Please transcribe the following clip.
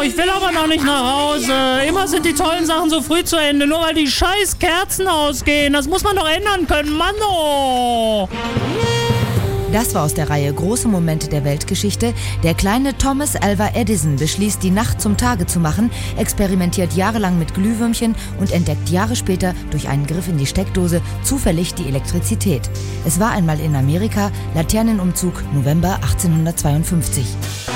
ich will aber noch nicht nach Hause. Immer sind die tollen Sachen so früh zu Ende, nur weil die scheiß Kerzen ausgehen. Das muss man doch ändern können, Mann, oh. Das war aus der Reihe Große Momente der Weltgeschichte. Der kleine Thomas Alva Edison beschließt, die Nacht zum Tage zu machen, experimentiert jahrelang mit Glühwürmchen und entdeckt Jahre später durch einen Griff in die Steckdose zufällig die Elektrizität. Es war einmal in Amerika, Laternenumzug November 1852.